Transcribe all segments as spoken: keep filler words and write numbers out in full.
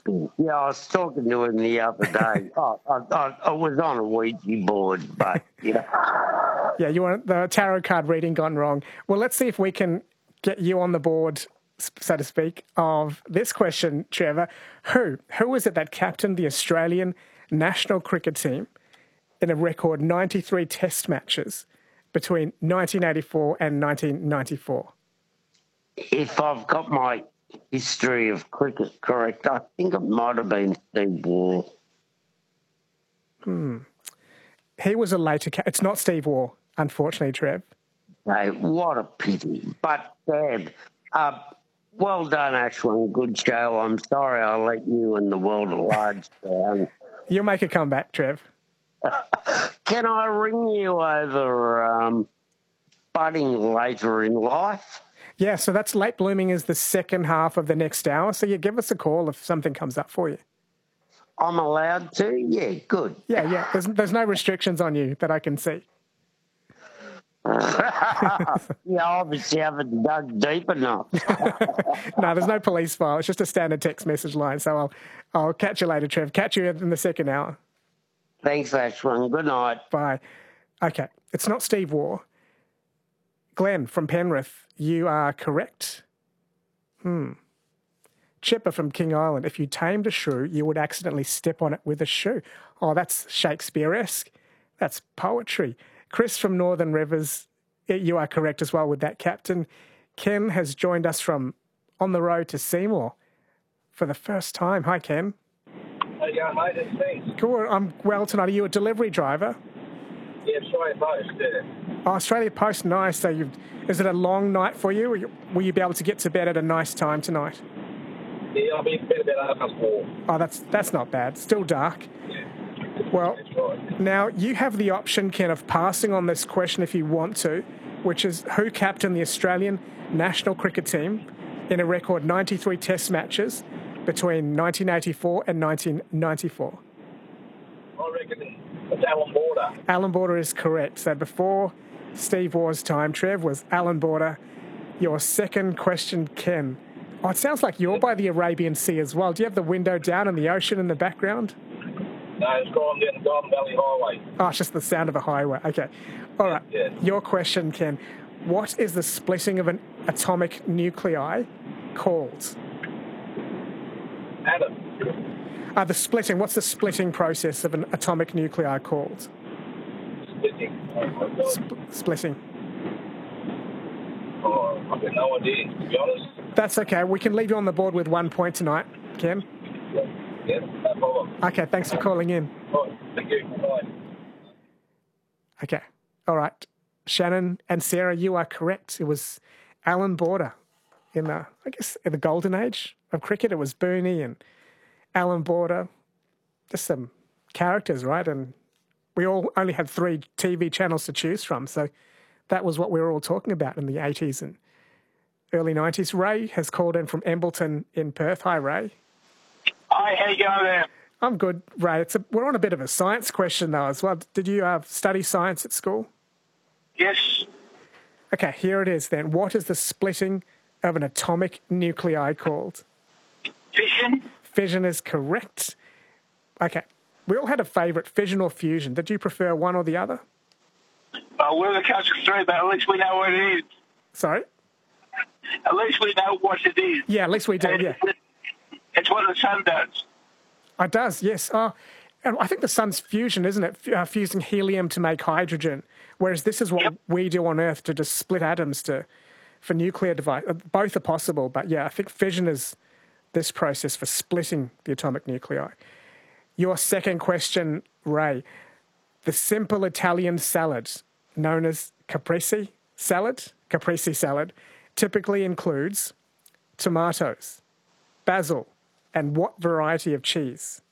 spin. Yeah, I was talking to him the other day. oh, I, I, I was on a Ouija board, but, you know. Yeah, you want the tarot card reading gone wrong. Well, let's see if we can get you on the board, so to speak, of this question, Trevor. Who? Who was it that captained the Australian national cricket team in a record ninety-three test matches between nineteen eighty-four and nineteen ninety-four? If I've got my history of cricket correct, I think it might have been Steve Waugh. Hmm. He was a later... Ca- it's not Steve Waugh, unfortunately, Trev. Hey, what a pity. But, Deb, uh, well done, Ashwin. Good show. I'm sorry I let you and the world at large down. You'll make a comeback, Trev. Can I ring you over um, budding later in life? Yeah, so that's late blooming is the second half of the next hour. So you give us a call if something comes up for you. I'm allowed to? Yeah, good. Yeah, yeah. There's, there's no restrictions on you that I can see. Yeah, obviously I haven't dug deep enough. No, there's no police file. It's just a standard text message line. So I'll I'll catch you later, Trev. Catch you in the second hour. Thanks, Ashwin. Good night. Bye. Okay, it's not Steve Waugh. Glenn from Penrith, you are correct. Hmm. Chipper from King Island, if you tamed a shrew, you would accidentally step on it with a shoe. Oh, that's Shakespeare-esque. That's poetry. Chris from Northern Rivers, you are correct as well with that, Captain. Ken has joined us from on the road to Seymour for the first time. Hi, Ken. How you going, mate? It's me. Cool. I'm well tonight. Are you a delivery driver? Yeah, Australia Post, yeah. Oh, Australia Post, nice. So you've, is it a long night for you? Or you? Will you be able to get to bed at a nice time tonight? Yeah, I'll be in bed about half past four. Oh, that's that's not bad. Still dark. Yeah. Well, That's right. now you have the option, Ken, of passing on this question if you want to, which is who captained the Australian national cricket team in a record ninety-three test matches between nineteen eighty-four and nineteen ninety-four? I reckon it's Alan Border. Alan Border is correct. So before Steve Waugh's time, Trev, was Alan Border. Your second question, Ken. Oh, it sounds like you're by the Arabian Sea as well. Do you have the window down and the ocean in the background? No, it's gone down the Golden Valley Highway. Oh, it's just the sound of a highway. Okay. All right. Yeah. Your question, Ken. What is the splitting of an atomic nuclei called? Adam. Uh, the splitting. What's the splitting process of an atomic nuclei called? Splitting. Oh, my God. Sp- splitting. Oh, I've got no idea, to be honest. That's okay. We can leave you on the board with one point tonight, Ken. Yeah, yeah, no problem. Okay, thanks for calling in. All right, thank you. Bye. Okay. All right. Shannon and Sarah, you are correct. It was Alan Border in the, I guess, in the golden age of cricket. It was Booney and Alan Border. Just some characters, right? And we all only had three T V channels to choose from. So that was what we were all talking about in the eighties and early nineties. Ray has called in from Embleton in Perth. Hi, Ray. Hi, how you going there? I'm good, Ray. It's a, we're on a bit of a science question, though, as well. Did you uh, study science at school? Yes. Okay, here it is then. What is the splitting of an atomic nuclei called? Fission? Fission is correct. Okay. We all had a favourite, fission or fusion. Did you prefer one or the other? Well, we're the country three, but at least we know what it is. Sorry? At least we know what it is. Yeah, at least we do, yeah. It's what the sun does. It does, yes. Oh, and I think the sun's fusion, isn't it? F- uh, fusing helium to make hydrogen, whereas this is what Yep. we do on Earth to just split atoms to for nuclear device. Uh, Both are possible, but yeah, I think fission is this process for splitting the atomic nuclei. Your second question, Ray. The simple Italian salad known as caprese salad, caprese salad, typically includes tomatoes, basil, and what variety of cheese?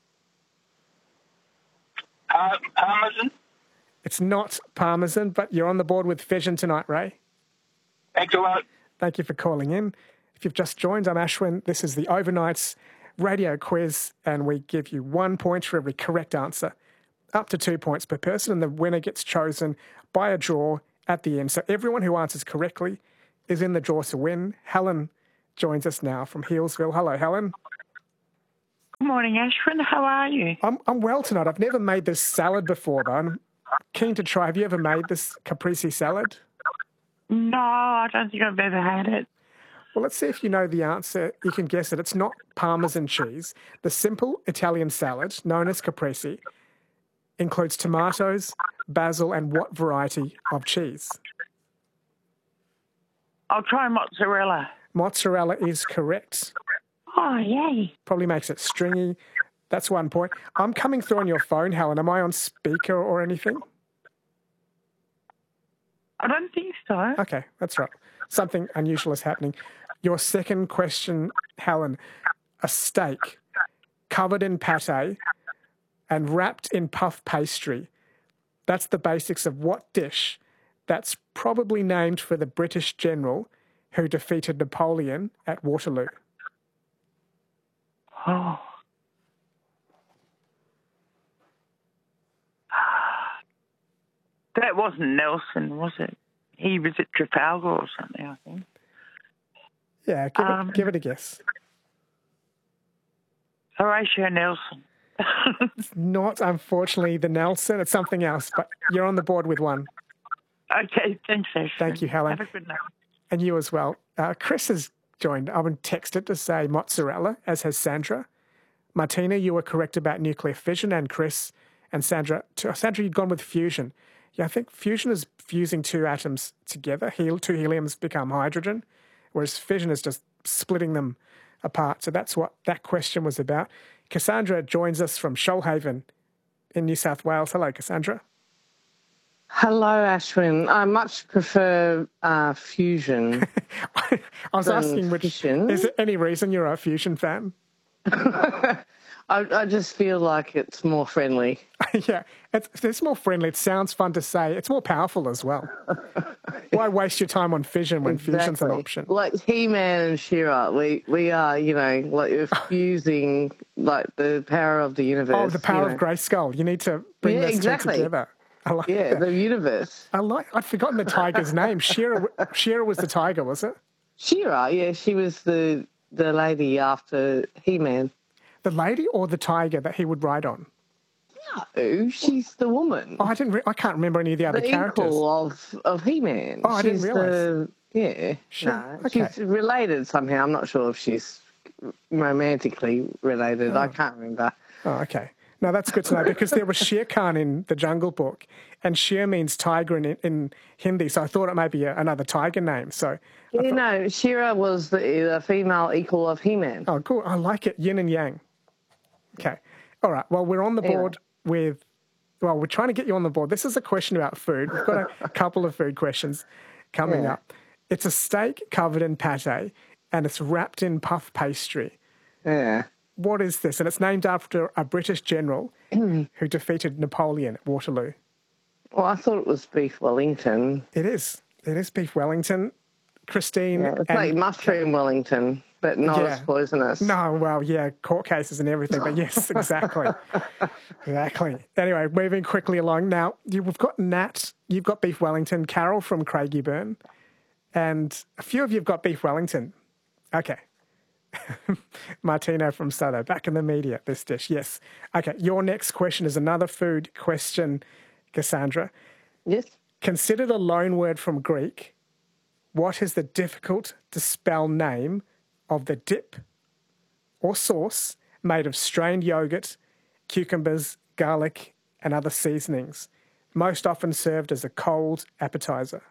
Uh, Parmesan? It's not Parmesan, but you're on the board with fission tonight, Ray. Thanks a lot. Thank you for calling in. If you've just joined, I'm Ashwin. This is the Overnights radio quiz, and we give you one point for every correct answer, up to two points per person, and the winner gets chosen by a draw at the end. So everyone who answers correctly is in the draw to win. Helen joins us now from Healesville. Hello, Helen. morning, Ashwin. How are you? I'm I'm well tonight. I've never made this salad before, though. I'm keen to try. Have you ever made this caprese salad? No, I don't think I've ever had it. Well, let's see if you know the answer. You can guess it. It's not Parmesan cheese. The simple Italian salad, known as caprese, includes tomatoes, basil, and what variety of cheese? I'll try mozzarella. Mozzarella is correct. Oh, yay. Probably makes it stringy. That's one point. I'm coming through on your phone, Helen. Am I on speaker or anything? I don't think so. Okay, that's right. Something unusual is happening. Your second question, Helen. A steak covered in pate and wrapped in puff pastry. That's the basics of what dish that's probably named for the British general who defeated Napoleon at Waterloo? Oh. That wasn't Nelson, was it? He was at Trafalgar or something, I think. Yeah, give, Um, it, give it a guess. Horatio Nelson. It's not, unfortunately, the Nelson. It's something else, but you're on the board with one. Okay, thanks, Ashwin. Thank you, Helen. Have a good night. And you as well. Uh, Chris has joined. I've been texted to say mozzarella, as has Sandra. Martina, you were correct about nuclear fission, and Chris and Sandra. To, Sandra, you'd gone with fusion. Yeah, I think fusion is fusing two atoms together. Hel- two heliums become hydrogen, whereas fission is just splitting them apart. So that's what that question was about. Cassandra joins us from Shoalhaven in New South Wales. Hello, Cassandra. Hello, Ashwin. I much prefer uh, fusion. I was than asking, which fission. is there any reason you're a fusion fan? I, I just feel like it's more friendly. Yeah, it's, it's more friendly. It sounds fun to say. It's more powerful as well. Why waste your time on fission when Exactly. fusion's an option? Like He-Man and She-Ra, we we are, you know, like we're fusing like the power of the universe. Oh, the power you of know. Grayskull. You need to bring Yeah, those exactly. two together. I like Yeah, that. the universe. I like. I'd forgotten the tiger's name. Shira. Shira was the tiger, was it? She-Ra, yeah, she was the the lady after He-Man. The lady or the tiger that he would ride on? No, she's the woman. Oh, I didn't. Re- I can't remember any of the other the characters. equal of, of He-Man. Oh, I didn't she's realise. The, yeah, Sure, no, okay. she's related somehow. I'm not sure if she's romantically related. I can't remember. Oh, okay. No, that's good to know because there was Shere Khan in the Jungle Book, and Shere means tiger in, in Hindi, so I thought it might be a, another tiger name. So, Yeah, no, She-Ra was the, the female equal of He-Man. oh, cool. I like it. Yin and yang. Okay. All right. Well, we're on the board with, well, we're trying to get you on the board. This is a question about food. We've got a, a couple of food questions coming Yeah. up. It's a steak covered in pate, and it's wrapped in puff pastry. Yeah. What is this? And it's named after a British general who defeated Napoleon at Waterloo. Well, I thought it was beef Wellington. It is. It is beef Wellington. Christine. Yeah, it's and- like mushroom Wellington, but not Yeah. as poisonous. No, well, yeah, court cases and everything, but yes, exactly. Exactly. Anyway, moving quickly along. Now, you- we've got Nat, you've got beef Wellington, Carol from Craigieburn, and a few of you have got beef Wellington. Okay. Martina from Soto, back in the media, this dish, yes. Okay, your next question is another food question, Cassandra. Yes. Considered a loan word from Greek, what is the difficult to spell name of the dip or sauce made of strained yogurt, cucumbers, garlic, and other seasonings, most often served as a cold appetizer?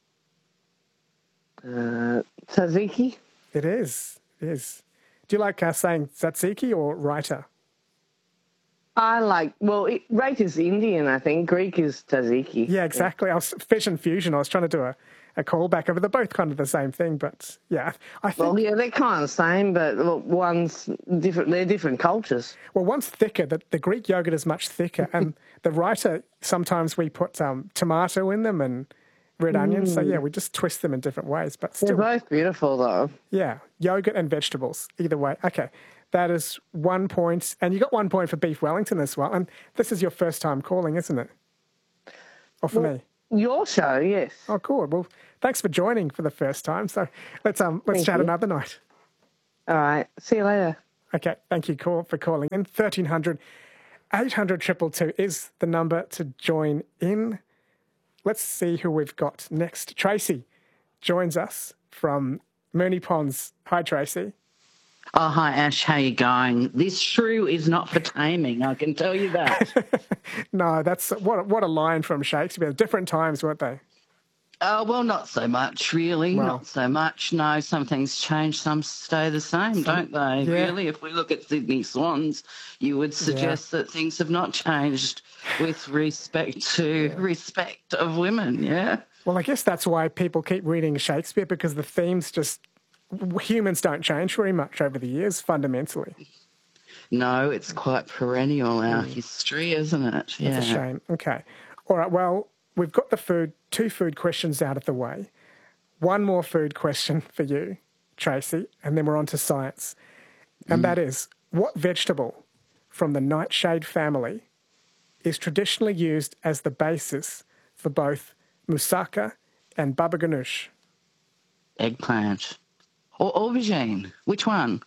Uh, tzatziki? It is. It is. Do you like uh, saying tzatziki or raita? I like, well, it, Rate is Indian, I think. Greek is tzatziki. Yeah, exactly. I was fish and fusion. I was trying to do a, a callback over. They're both kind of the same thing, but yeah, I think. Well, yeah, they're kind of the same, but well, one's different. They're different cultures. Well, one's thicker. The, the Greek yogurt is much thicker, and the raita, sometimes we put um, tomato in them and red onions. So yeah, we just twist them in different ways. But They're still, both beautiful, though. yeah, yogurt and vegetables. Either way, okay. That is one point, and you got one point for beef Wellington as well. And this is your first time calling, isn't it? Or for Well, me? Your show, yes. Oh, cool. Well, thanks for joining for the first time. So let's um let's Thank chat you. another night. All right. See you later. Okay, thank you call for calling in. thirteen hundred, eight hundred, two two two is the number to join in. Let's see who we've got next. Tracy joins us from Moonee Ponds. Hi, Tracy. Oh, hi, Ash. How you going? This shrew is not for taming, I can tell you that. No, that's what, what a line from Shakespeare. Different times, weren't they? Oh, well, not so much, really. Well, not so much. No, some things change, some stay the same, some, don't they? Yeah. Really, if we look at Sydney Swans, you would suggest yeah. that things have not changed with respect to yeah. respect of women, yeah? Well, I guess that's why people keep reading Shakespeare, because the themes just... Humans don't change very much over the years, fundamentally. No, it's quite perennial, our mm. history, isn't it? Yeah. It's a shame. Okay. All right, well, we've got the food, two food questions out of the way. One more food question for you, Tracy, and then we're on to science. And mm. that is, what vegetable from the nightshade family is traditionally used as the basis for both moussaka and baba ganoush? Eggplant. Or aubergine. Which one?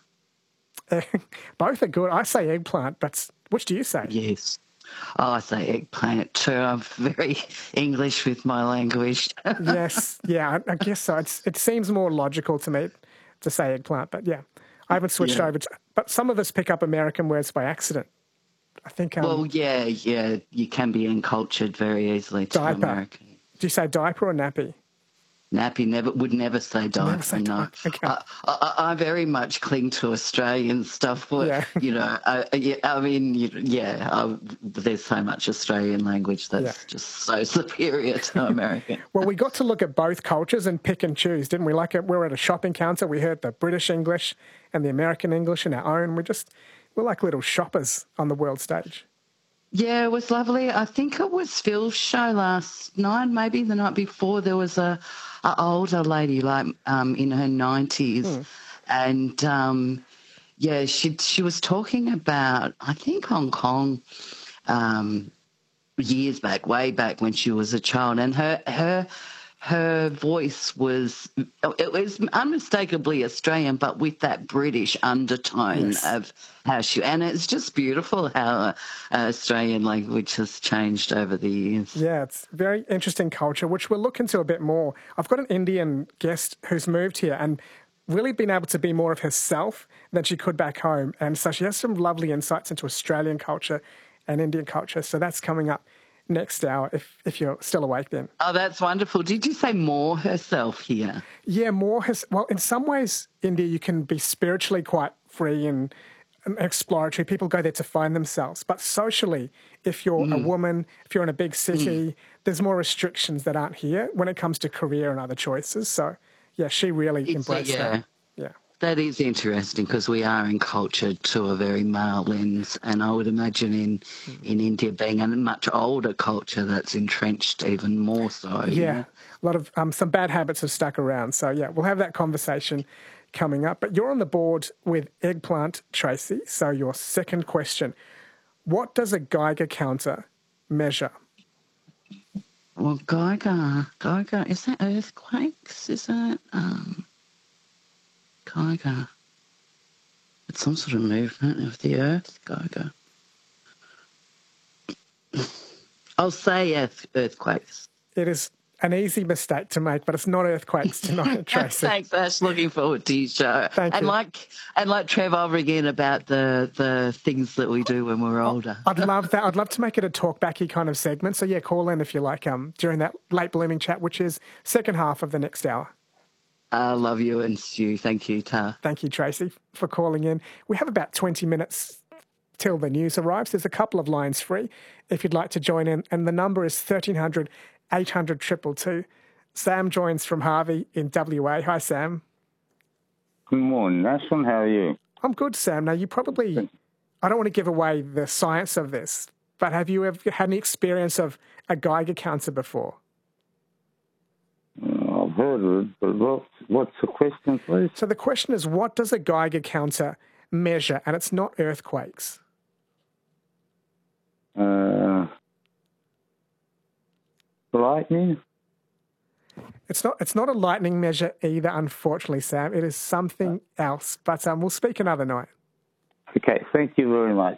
Both are good. I say eggplant, but which do you say? Yes. Oh, I say eggplant too. I'm very English with my language. Yes. Yeah, I, I guess so. It's, it seems more logical to me to say eggplant, but yeah. I haven't switched yeah. over to... But some of us pick up American words by accident. I think... Um, well, yeah, yeah. You can be encultured very easily to diaper. American. Do you say diaper or nappy? Nappy never would never say diaper. Never say no, okay. I, I, I very much cling to Australian stuff. But, yeah. you know, I, yeah, I mean, you, yeah, I, there's so much Australian language that's yeah. just so superior to American. Well, we got to look at both cultures and pick and choose, didn't we? Like, we were at a shopping counter. We heard the British English and the American English in our own. We just we're like little shoppers on the world stage. Yeah, it was lovely. I think it was Phil's show last night, maybe the night before. There was a, a older lady, like um, in her nineties, mm. and um, yeah, she she was talking about, I think, Hong Kong um, years back, way back when she was a child, and her her. Her voice was, it was unmistakably Australian, but with that British undertone yes. of how she, and it's just beautiful how uh, Australian language has changed over the years. Yeah, it's very interesting culture, which we'll look into a bit more. I've got an Indian guest who's moved here and really been able to be more of herself than she could back home. And so she has some lovely insights into Australian culture and Indian culture. So that's coming up next hour, if if you're still awake then. Oh, that's wonderful. Did you say more herself here? Yeah, more has... Well, in some ways, India, you can be spiritually quite free and, and exploratory. People go there to find themselves. But socially, if you're mm. a woman, if you're in a big city, mm. there's more restrictions that aren't here when it comes to career and other choices. So, yeah, she really it's embraced a, yeah. that. Yeah. That is interesting because we are encultured to a very male lens, and I would imagine in, mm. in India being a much older culture that's entrenched even more so. Yeah, yeah. a lot of um, some bad habits have stuck around. So, yeah, we'll have that conversation coming up. But you're on the board with eggplant, Tracy. So your second question, what does a Geiger counter measure? Well, Geiger, Geiger, is that earthquakes? Is that... Um... Geiger. It's some sort of movement of the earth, Geiger. I'll say earth, earthquakes. It is an easy mistake to make, but it's not earthquakes tonight, Tracy. Thanks, Ash. Looking forward to your show. Thank and you. Like, and like Trev, I'll ring in about the, the things that we do when we're older. I'd love that. I'd love to make it a talk-backy kind of segment. So, yeah, call in if you like um, during that late blooming chat, which is second half of the next hour. I love you and Stu. Thank you, Tar. Thank you, Tracy, for calling in. We have about twenty minutes till the news arrives. There's a couple of lines free if you'd like to join in, and the number is thirteen hundred, eight hundred, two two two. Sam joins from Harvey in W A. Hi, Sam. Good morning, Ashton. How are you? I'm good, Sam. Now, you probably... I don't want to give away the science of this, but have you ever had any experience of a Geiger counter before? I've heard of it, but what, what's the question, please? So the question is, what does a Geiger counter measure? And it's not earthquakes. Uh, lightning? It's not It's not a lightning measure either, unfortunately, Sam. It is something else. But um, we'll speak another night. Okay, thank you very much.